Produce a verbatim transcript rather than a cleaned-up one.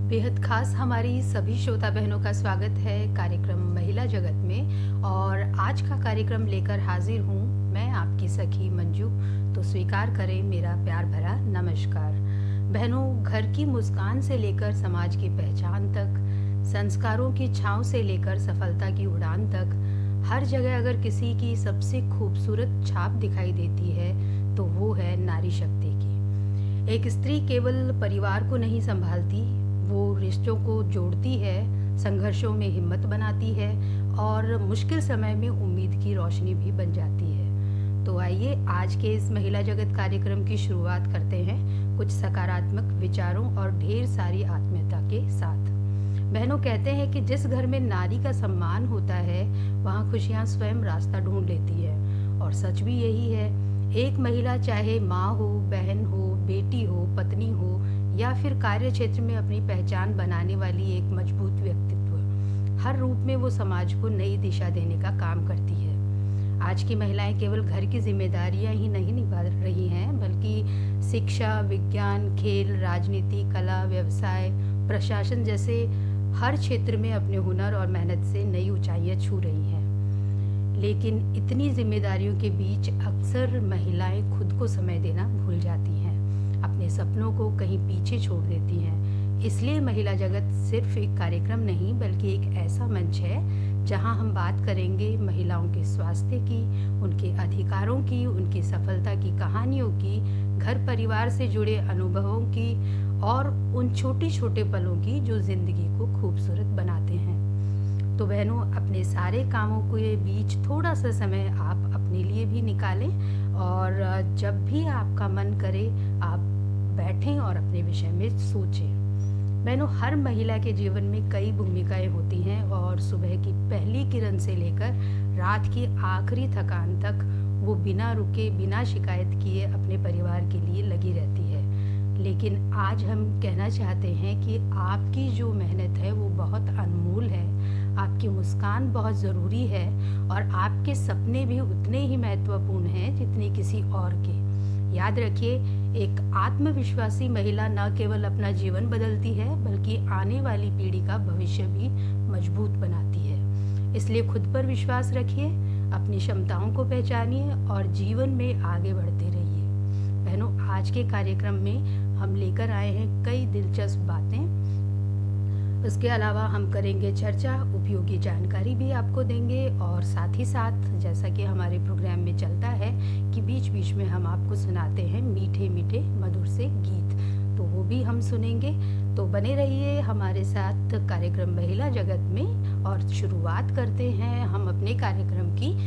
बेहद खास हमारी सभी श्रोता बहनों का स्वागत है कार्यक्रम महिला जगत में। और आज का कार्यक्रम लेकर हाजिर हूँ मैं आपकी सखी मंजू। तो स्वीकार करें मेरा प्यार भरा नमस्कार। बहनों, घर की मुस्कान से लेकर समाज की पहचान तक, संस्कारों की छाँव से लेकर सफलता की उड़ान तक, हर जगह अगर किसी की सबसे खूबसूरत छाप दिखाई देती है तो वो है नारी शक्ति की। एक स्त्री केवल परिवार को नहीं संभालती, वो रिश्तों को जोड़ती है, संघर्षों में हिम्मत बनाती है और मुश्किल समय में उम्मीद की रोशनी भी बन जाती है। तो आइए आज के इस महिला जगत कार्यक्रम की शुरुआत करते हैं कुछ सकारात्मक विचारों और ढेर सारी आत्मीयता के साथ। बहनों, कहते हैं कि जिस घर में नारी का सम्मान होता है वहाँ खुशियाँ स्वयं रास्ता ढूंढ लेती है। और सच भी यही है। एक महिला चाहे माँ हो, बहन हो, बेटी हो, पत्नी हो या फिर कार्य क्षेत्र में अपनी पहचान बनाने वाली एक मजबूत व्यक्तित्व, हर रूप में वो समाज को नई दिशा देने का काम करती है। आज की महिलाएं केवल घर की जिम्मेदारियां ही नहीं निभा रही हैं, बल्कि शिक्षा, विज्ञान, खेल, राजनीति, कला, व्यवसाय, प्रशासन जैसे हर क्षेत्र में अपने हुनर और मेहनत से नई ऊंचाइयां छू रही हैं। लेकिन इतनी जिम्मेदारियों के बीच अक्सर महिलाएं खुद को समय देना भूल जाती हैं, अपने सपनों को कहीं पीछे छोड़ देती हैं। इसलिए महिला जगत सिर्फ एक कार्यक्रम नहीं बल्कि एक ऐसा मंच है जहां हम बात करेंगे महिलाओं के स्वास्थ्य की, उनके अधिकारों की, उनकी सफलता की कहानियों की, घर परिवार से जुड़े अनुभवों की और उन छोटे छोटे पलों की जो जिंदगी को खूबसूरत बनाते हैं। तो बहनों, अपने सारे कामों के बीच थोड़ा सा समय आप अपने लिए भी निकालें और जब भी आपका मन करे आप बैठें और अपने विषय में सोचें। बहनों, हर महिला के जीवन में कई भूमिकाएं होती हैं और सुबह की पहली किरण से लेकर रात की आखिरी थकान तक वो बिना रुके, बिना शिकायत किए अपने परिवार के लिए लगी रहती है। लेकिन आज हम कहना चाहते हैं कि आपकी जो मेहनत है वो बहुत अनमोल है, आपकी मुस्कान बहुत ज़रूरी है और आपके सपने भी उतने ही महत्वपूर्ण हैं जितने किसी और के। याद रखिए, एक आत्मविश्वासी महिला न केवल अपना जीवन बदलती है बल्कि आने वाली पीढ़ी का भविष्य भी मजबूत बनाती है। इसलिए खुद पर विश्वास रखिए, अपनी क्षमताओं को पहचानिए और जीवन में आगे बढ़ते रहिए। बहनों, आज के कार्यक्रम में हम लेकर आए हैं कई दिलचस्प बातें। उसके अलावा हम करेंगे चर्चा, उपयोगी जानकारी भी आपको देंगे और साथ ही साथ जैसा कि हमारे प्रोग्राम में चलता है कि बीच बीच में हम आपको सुनाते हैं मीठे मीठे मधुर से गीत, तो वो भी हम सुनेंगे। तो बने रहिए हमारे साथ कार्यक्रम महिला जगत में और शुरुआत करते हैं हम अपने कार्यक्रम की